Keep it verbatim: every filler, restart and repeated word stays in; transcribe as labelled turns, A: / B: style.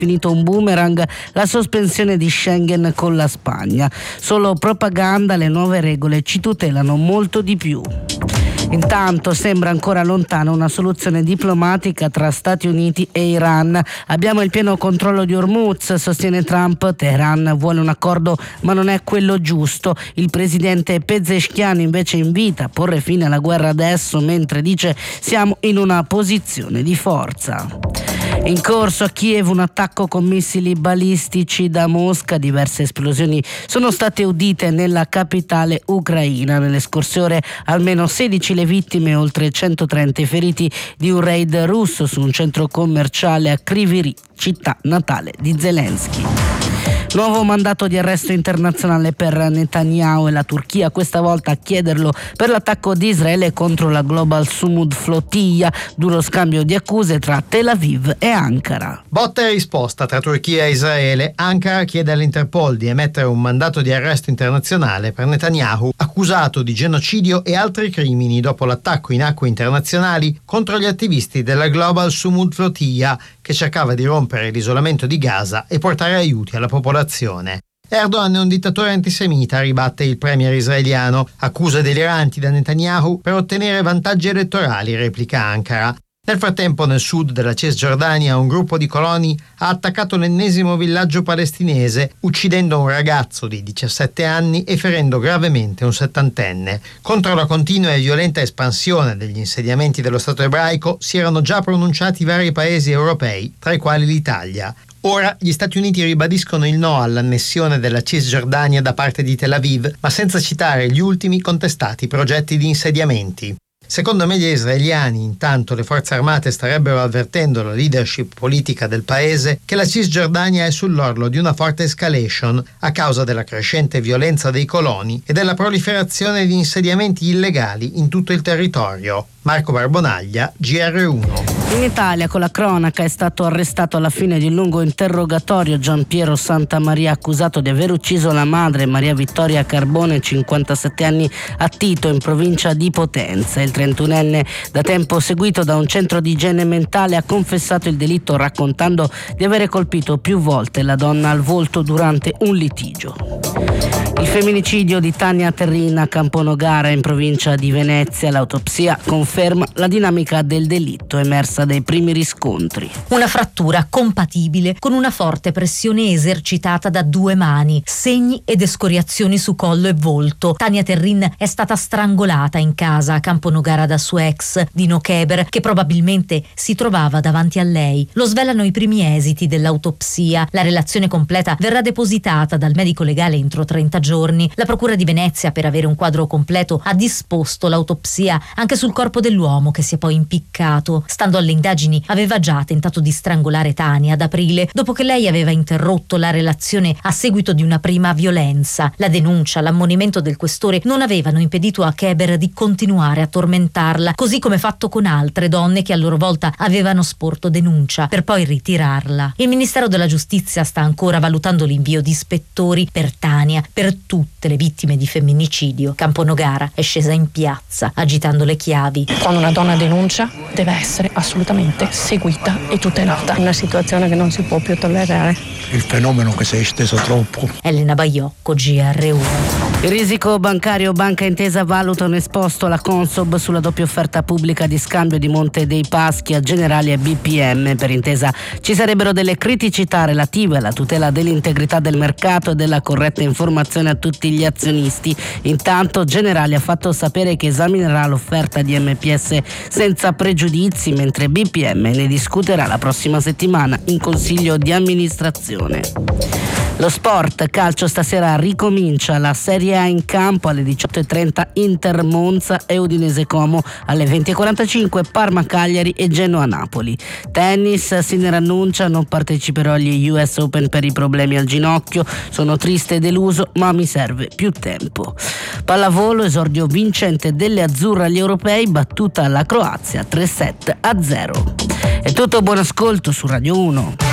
A: finito un boomerang la sospensione di Schengen con la Spagna. Solo propaganda, le nuove regole ci tutelano molto di più. Intanto sembra ancora lontana una soluzione diplomatica tra Stati Uniti e Iran. Abbiamo il pieno controllo di Hormuz, sostiene Trump. Teheran vuole un accordo ma non è quello giusto. Il presidente Pezeshkian invece invita a porre fine alla guerra adesso, mentre dice siamo in una posizione di forza. In corso a Kiev un attacco con missili balistici da Mosca. Diverse esplosioni sono state udite nella capitale ucraina. Nelle scorse ore almeno sedici le vittime e oltre centotrenta i feriti di un raid russo su un centro commerciale a Kryvyi Rih, città natale di Zelensky. Nuovo mandato di arresto internazionale per Netanyahu e la Turchia, questa volta a chiederlo per l'attacco di Israele contro la Global Sumud Flotilla. Duro scambio di accuse tra Tel Aviv e Ankara.
B: Botta e risposta tra Turchia e Israele. Ankara chiede all'Interpol di emettere un mandato di arresto internazionale per Netanyahu, accusato di genocidio e altri crimini dopo l'attacco in acque internazionali contro gli attivisti della Global Sumud Flotilla, che cercava di rompere l'isolamento di Gaza e portare aiuti alla popolazione. Erdogan è un dittatore antisemita, ribatte il premier israeliano. Accuse deliranti da Netanyahu per ottenere vantaggi elettorali, replica Ankara. Nel frattempo, nel sud della Cisgiordania, un gruppo di coloni ha attaccato l'ennesimo villaggio palestinese, uccidendo un ragazzo di diciassette anni e ferendo gravemente un settantenne. Contro la continua e violenta espansione degli insediamenti dello Stato ebraico si erano già pronunciati vari paesi europei, tra i quali l'Italia. Ora gli Stati Uniti ribadiscono il no all'annessione della Cisgiordania da parte di Tel Aviv, ma senza citare gli ultimi contestati progetti di insediamenti. Secondo media israeliani, intanto, le forze armate starebbero avvertendo la leadership politica del paese che la Cisgiordania è sull'orlo di una forte escalation a causa della crescente violenza dei coloni e della proliferazione di insediamenti illegali in tutto il territorio. Marco Barbonaglia, G R uno.
A: In Italia, con la cronaca, è stato arrestato alla fine di un lungo interrogatorio Giampiero Santamaria, accusato di aver ucciso la madre Maria Vittoria Carbone, cinquantasette anni, a Tito, in provincia di Potenza. Il trentunenne, da tempo seguito da un centro di igiene mentale, ha confessato il delitto raccontando di avere colpito più volte la donna al volto durante un litigio. Il femminicidio di Tania Terrin a Camponogara, in provincia di Venezia. L'autopsia conferma la dinamica del delitto emersa dai primi riscontri.
C: Una frattura compatibile con una forte pressione esercitata da due mani, segni ed escoriazioni su collo e volto. Tania Terrin è stata strangolata in casa a Camponogara da suo ex, Dino Keber, che probabilmente si trovava davanti a lei. Lo svelano i primi esiti dell'autopsia. La relazione completa verrà depositata dal medico legale entro trenta giorni. La Procura di Venezia, per avere un quadro completo, ha disposto l'autopsia anche sul corpo dell'uomo, che si è poi impiccato. Stando alle indagini, aveva già tentato di strangolare Tania ad aprile, dopo che lei aveva interrotto la relazione a seguito di una prima violenza. La denuncia, l'ammonimento del questore non avevano impedito a Keber di continuare a tormentarla, così come fatto con altre donne che a loro volta avevano sporto denuncia, per poi ritirarla. Il Ministero della Giustizia sta ancora valutando l'invio di ispettori per Tania, per tutte le vittime di femminicidio. Camponogara è scesa in piazza agitando le chiavi.
D: Quando una donna denuncia deve essere assolutamente seguita e tutelata. Una situazione che non si può più tollerare.
E: Il fenomeno che si è esteso troppo.
C: Elena Baiocco, G R uno.
A: Il risico bancario Banca Intesa valuta un esposto alla Consob sulla doppia offerta pubblica di scambio di Monte dei Paschi a Generali e B P M. Per Intesa ci sarebbero delle criticità relative alla tutela dell'integrità del mercato e della corretta informazione a tutti gli azionisti. Intanto Generali ha fatto sapere che esaminerà l'offerta di M P S senza pregiudizi, mentre B P M ne discuterà la prossima settimana in Consiglio di amministrazione. Lo sport, calcio, stasera ricomincia la Serie A in campo alle diciotto e trenta Inter Monza e Udinese Como, alle venti e quarantacinque Parma Cagliari e Genoa Napoli. Tennis, Sinner annuncia non parteciperò agli U S Open per i problemi al ginocchio, sono triste e deluso ma mi serve più tempo. Pallavolo, esordio vincente delle azzurre agli europei, battuta la Croazia tre sette a zero. È tutto, buon ascolto su Radio uno.